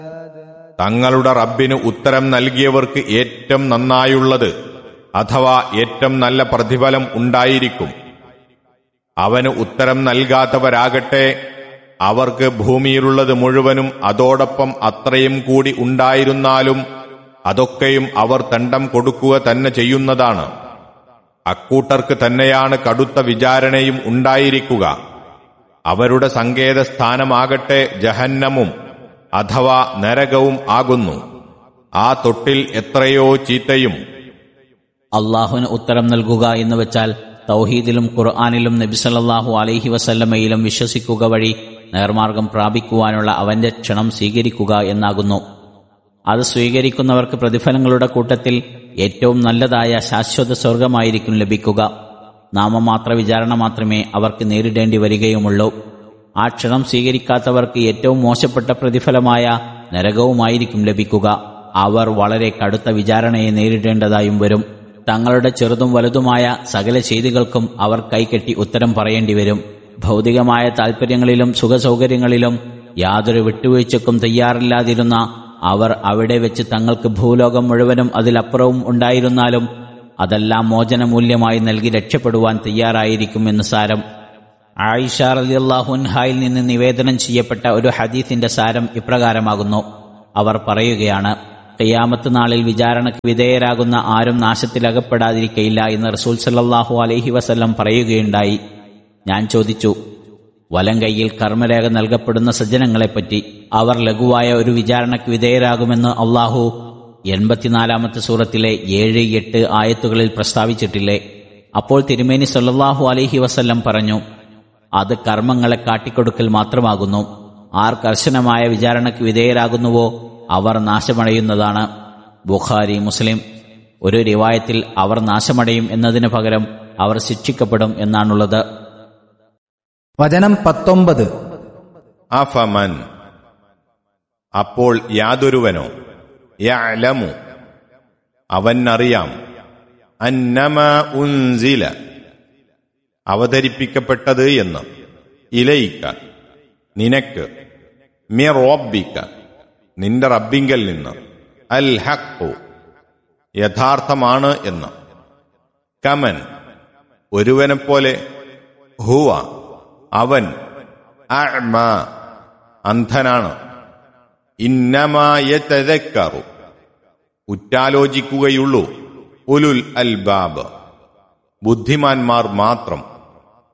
തങ്ങളുടെ റബ്ബിന് ഉത്തരം നൽകിയവർക്ക് ഏറ്റവും നന്നായുള്ളത് അഥവാ ഏറ്റവും നല്ല പ്രതിഫലം ഉണ്ടായിരിക്കും. അവന് ഉത്തരം നൽകാത്തവരാകട്ടെ അവർക്ക് ഭൂമിയിലുള്ളത് മുഴുവനും അതോടൊപ്പം അത്രയും കൂടി ഉണ്ടായിരുന്നാലും അതൊക്കെയും അവർ ദണ്ഡം കൊടുക്കുക തന്നെ ചെയ്യുന്നതാണ്. അക്കൂട്ടർക്ക് തന്നെയാണ് കടുത്ത വിചാരണയും ഉണ്ടായിരിക്കുക. അവരുടെ സങ്കേതസ്ഥാനമാകട്ടെ ജഹന്നമും അഥവാ നരകവും ആകുന്നു. ആ തൊട്ടിൽ എത്രയോ ചീത്തയും. അള്ളാഹുവിന് ഉത്തരം നൽകുക എന്ന് വെച്ചാൽ തൗഹീദിലും ഖുർആനിലും നബി സല്ലല്ലാഹു അലൈഹി വസല്ലമയിലും വിശ്വസിക്കുക വഴി നേർമാർഗം പ്രാപിക്കുവാനുള്ള അവന്റെ ക്ഷണം സ്വീകരിക്കുക എന്നാകുന്നു. അത് സ്വീകരിക്കുന്നവർക്ക് പ്രതിഫലങ്ങളുടെ കൂട്ടത്തിൽ ഏറ്റവും നല്ലതായ ശാശ്വത സ്വർഗമായിരിക്കും ലഭിക്കുക. നാമമാത്ര വിചാരണ മാത്രമേ അവർക്ക് നേരിടേണ്ടി വരികയുമുള്ളൂ. ആ ക്ഷണം സ്വീകരിക്കാത്തവർക്ക് ഏറ്റവും മോശപ്പെട്ട പ്രതിഫലമായ നരകവുമായിരിക്കും ലഭിക്കുക. അവർ വളരെ കടുത്ത വിചാരണയെ നേരിടേണ്ടതായും വരും. തങ്ങളുടെ ചെറുതും വലുതുമായ സകല ചെയ്തികൾക്കും അവർ കൈകെട്ടി ഉത്തരം പറയേണ്ടി വരും. ഭൗതികമായ താൽപര്യങ്ങളിലും സുഖസൗകര്യങ്ങളിലും യാതൊരു വിട്ടുവീഴ്ചക്കും തയ്യാറില്ലാതിരുന്ന അവർ അവിടെ വെച്ച് തങ്ങൾക്ക് ഭൂലോകം മുഴുവനും അതിലപ്പുറവും ഉണ്ടായിരുന്നാലും അതെല്ലാം മോചനമൂല്യമായി നൽകി രക്ഷപ്പെടുവാൻ തയ്യാറായിരിക്കുമെന്ന് സാരം. ആയിഷ റളിയല്ലാഹു അൻഹയിൽ നിന്ന് നിവേദനം ചെയ്യപ്പെട്ട ഒരു ഹദീസിന്റെ സാരം ഇപ്രകാരമാകുന്നു. അവർ പറയുകയാണ്, ഖിയാമത്ത് നാളിൽ വിചാരണയ്ക്ക് വിധേയരാകുന്ന ആരും നാശത്തിലകപ്പെടാതിരിക്കയില്ല എന്ന് റസൂൽ സല്ലല്ലാഹു അലൈഹി വസല്ലം പറയുകയുണ്ടായി. ഞാൻ ചോദിച്ചു, വലം കൈയിൽ കർമ്മരേഖ നൽകപ്പെടുന്ന സജ്ജനങ്ങളെപ്പറ്റി. അവർ ലഘുവായ ഒരു വിചാരണയ്ക്ക് വിധേയരാകുമെന്ന് അള്ളാഹു 84-ാമത്തെ സൂറത്തിലെ 7-8 ആയത്തുകളിൽ പ്രസ്താവിച്ചിട്ടില്ലേ? അപ്പോൾ തിരുമേനി സല്ലല്ലാഹു അലൈഹി വസല്ലം പറഞ്ഞു, അത് കർമ്മങ്ങളെ കാട്ടിക്കൊടുക്കൽ മാത്രമാകുന്നു. ആർ കർശനമായ വിചാരണയ്ക്ക് വിധേയരാകുന്നുവോ അവർ നാശമടയുന്നതാണ്. ബുഖാരി, മുസ്ലിം. ഒരു റിവായത്തിൽ അവർ നാശമടയും എന്നതിന് പകരം അവർ ശിക്ഷിക്കപ്പെടും എന്നാണുള്ളത്. വചനം 19. അഫമൻ, അപ്പോൾ യാതൊരുവനോ, യഅലമു, അവനറിയാം, അന്നമാ ഉൻസില, അവതരിപ്പിക്കപ്പെട്ടത് എന്ന്, ഇലൈക, നിനക്ക്, മിർ റബ്ബിക, നിന്റെ റബ്ബിങ്കൽ നിന്ന്, അൽ ഹഖ്, യഥാർത്ഥമാണ് എന്ന്, കമൻ, ഒരുവനെപ്പോലെ, ഹുവ, അവൻ, അഅ്മ, അന്ധനാണ്, ഇന്നമാ യതദക്കറു, ഉറ്റാലോചിക്കുകയുള്ളൂ, ഉലുൽ അൽബാബ്, ബുദ്ധിമാന്മാർ മാത്രം.